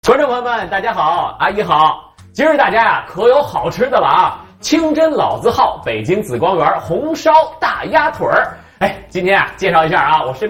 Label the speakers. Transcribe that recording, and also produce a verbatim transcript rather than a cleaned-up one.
Speaker 1: 观众朋友们，大家好，阿姨好。今儿大家呀、啊、可有好吃的了啊！清真老字号北京紫光园红烧大鸭腿儿。哎，今天啊介绍一下啊，我身边。